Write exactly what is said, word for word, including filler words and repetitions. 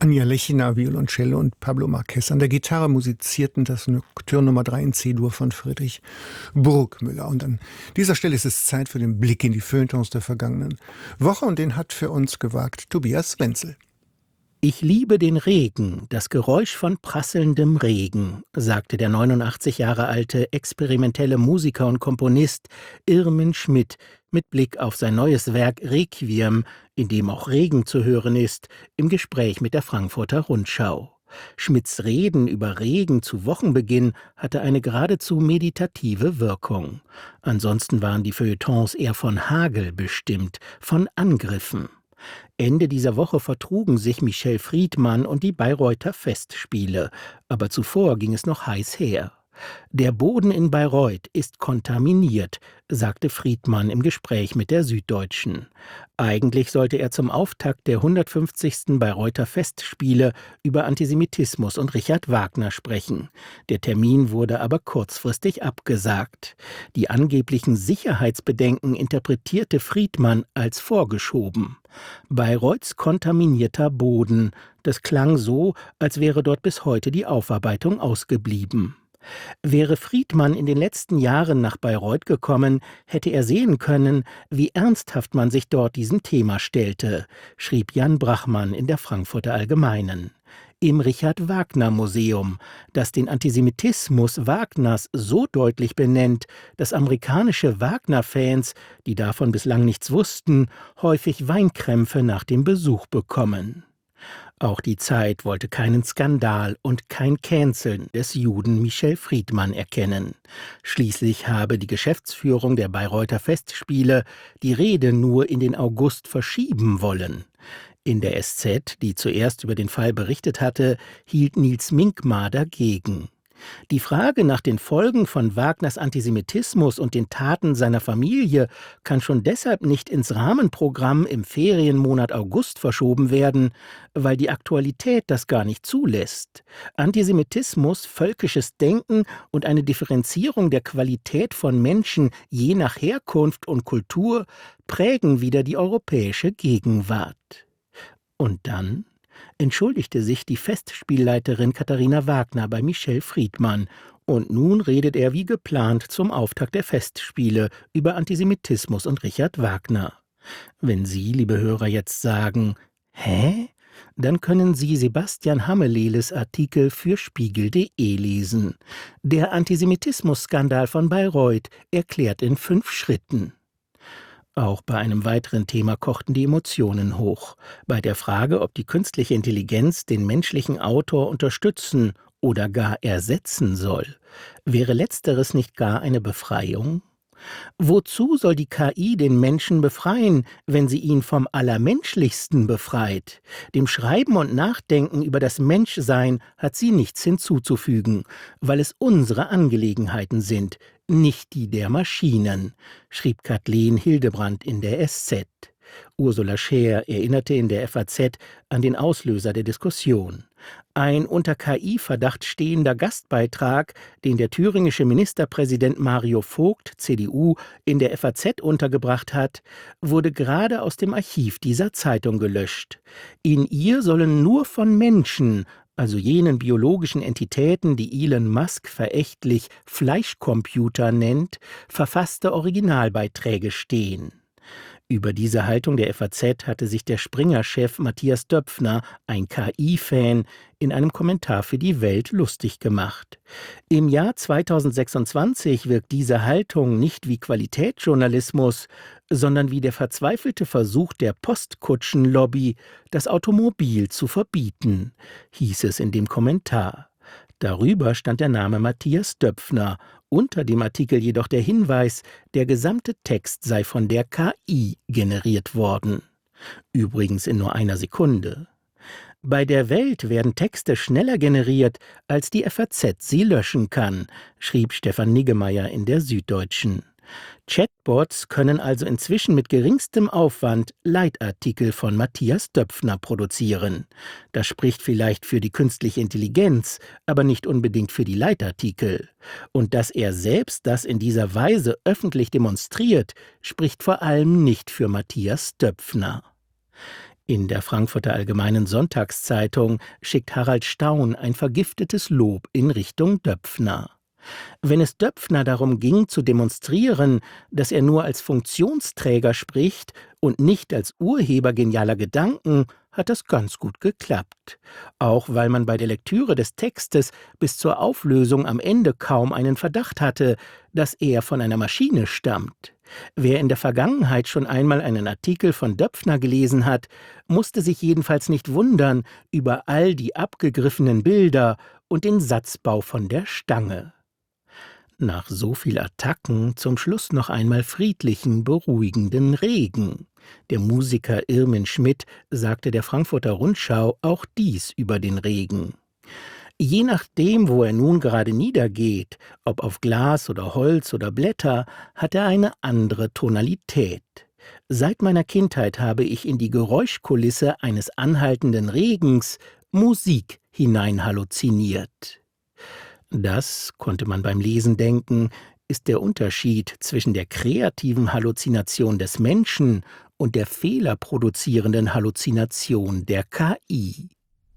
Anja Lechiner, Violoncello und Pablo Marquez an der Gitarre musizierten das Nocturne Nummer drei in C-Dur von Friedrich Burgmüller. Und an dieser Stelle ist es Zeit für den Blick in die Feuilletons der vergangenen Woche, und den hat für uns gewagt Tobias Wenzel. Ich liebe den Regen, das Geräusch von prasselndem Regen, sagte der neunundachtzig Jahre alte experimentelle Musiker und Komponist Irmin Schmidt mit Blick auf sein neues Werk Requiem, in dem auch Regen zu hören ist, im Gespräch mit der Frankfurter Rundschau. Schmidts Reden über Regen zu Wochenbeginn hatte eine geradezu meditative Wirkung. Ansonsten waren die Feuilletons eher von Hagel bestimmt, von Angriffen. Ende dieser Woche vertrugen sich Michel Friedmann und die Bayreuther Festspiele, aber zuvor ging es noch heiß her. Der Boden in Bayreuth ist kontaminiert, sagte Friedmann im Gespräch mit der Süddeutschen. Eigentlich sollte er zum Auftakt der hundertfünfzigsten Bayreuther Festspiele über Antisemitismus und Richard Wagner sprechen. Der Termin wurde aber kurzfristig abgesagt. Die angeblichen Sicherheitsbedenken interpretierte Friedmann als vorgeschoben. Bayreuths kontaminierter Boden. Das klang so, als wäre dort bis heute die Aufarbeitung ausgeblieben. Wäre Friedmann in den letzten Jahren nach Bayreuth gekommen, hätte er sehen können, wie ernsthaft man sich dort diesem Thema stellte, schrieb Jan Brachmann in der Frankfurter Allgemeinen. Im Richard-Wagner-Museum, das den Antisemitismus Wagners so deutlich benennt, dass amerikanische Wagner-Fans, die davon bislang nichts wussten, häufig Weinkrämpfe nach dem Besuch bekommen. Auch die Zeit wollte keinen Skandal und kein Canceln des Juden Michel Friedmann erkennen. Schließlich habe die Geschäftsführung der Bayreuther Festspiele die Rede nur in den August verschieben wollen. In der S Z, die zuerst über den Fall berichtet hatte, hielt Nils Minkmar dagegen. Die Frage nach den Folgen von Wagners Antisemitismus und den Taten seiner Familie kann schon deshalb nicht ins Rahmenprogramm im Ferienmonat August verschoben werden, weil die Aktualität das gar nicht zulässt. Antisemitismus, völkisches Denken und eine Differenzierung der Qualität von Menschen je nach Herkunft und Kultur prägen wieder die europäische Gegenwart. Und dann entschuldigte sich die Festspielleiterin Katharina Wagner bei Michel Friedmann, und nun redet er wie geplant zum Auftakt der Festspiele über Antisemitismus und Richard Wagner. Wenn Sie, liebe Hörer, jetzt sagen, hä? Dann können Sie Sebastian Hammeleles Artikel für Spiegel punkt de lesen. Der Antisemitismus-Skandal von Bayreuth erklärt in fünf Schritten. Auch bei einem weiteren Thema kochten die Emotionen hoch. Bei der Frage, ob die künstliche Intelligenz den menschlichen Autor unterstützen oder gar ersetzen soll. Wäre letzteres nicht gar eine Befreiung? Wozu soll die K I den Menschen befreien, wenn sie ihn vom Allermenschlichsten befreit? Dem Schreiben und Nachdenken über das Menschsein hat sie nichts hinzuzufügen, weil es unsere Angelegenheiten sind, nicht die der Maschinen, schrieb Kathleen Hildebrandt in der S Z. Ursula Scheer erinnerte in der F A Z an den Auslöser der Diskussion. Ein unter K I-Verdacht stehender Gastbeitrag, den der thüringische Ministerpräsident Mario Vogt, C D U, in der F A Z untergebracht hat, wurde gerade aus dem Archiv dieser Zeitung gelöscht. In ihr sollen nur von Menschen, also jenen biologischen Entitäten, die Elon Musk verächtlich Fleischcomputer nennt, verfasste Originalbeiträge stehen. Über diese Haltung der F A Z hatte sich der Springer-Chef Matthias Döpfner, ein K I-Fan, in einem Kommentar für die Welt lustig gemacht. Im Jahr zweitausendsechsundzwanzig wirkt diese Haltung nicht wie Qualitätsjournalismus, sondern wie der verzweifelte Versuch der Postkutschenlobby, das Automobil zu verbieten, hieß es in dem Kommentar. Darüber stand der Name Matthias Döpfner, unter dem Artikel jedoch der Hinweis, der gesamte Text sei von der K I generiert worden. Übrigens in nur einer Sekunde. Bei der Welt werden Texte schneller generiert, als die F A Z sie löschen kann, schrieb Stefan Niggemeier in der Süddeutschen. Chatbots können also inzwischen mit geringstem Aufwand Leitartikel von Matthias Döpfner produzieren. Das spricht vielleicht für die künstliche Intelligenz, aber nicht unbedingt für die Leitartikel. Und dass er selbst das in dieser Weise öffentlich demonstriert, spricht vor allem nicht für Matthias Döpfner. In der Frankfurter Allgemeinen Sonntagszeitung schickt Harald Staun ein vergiftetes Lob in Richtung Döpfner. Wenn es Döpfner darum ging, zu demonstrieren, dass er nur als Funktionsträger spricht und nicht als Urheber genialer Gedanken, hat das ganz gut geklappt. Auch weil man bei der Lektüre des Textes bis zur Auflösung am Ende kaum einen Verdacht hatte, dass er von einer Maschine stammt. Wer in der Vergangenheit schon einmal einen Artikel von Döpfner gelesen hat, musste sich jedenfalls nicht wundern über all die abgegriffenen Bilder und den Satzbau von der Stange. Nach so viel Attacken zum Schluss noch einmal friedlichen, beruhigenden Regen. Der Musiker Irmin Schmidt sagte der Frankfurter Rundschau auch dies über den Regen. Je nachdem, wo er nun gerade niedergeht, ob auf Glas oder Holz oder Blätter, hat er eine andere Tonalität. Seit meiner Kindheit habe ich in die Geräuschkulisse eines anhaltenden Regens Musik hinein halluziniert. Das, konnte man beim Lesen denken, ist der Unterschied zwischen der kreativen Halluzination des Menschen und der fehlerproduzierenden Halluzination der K I.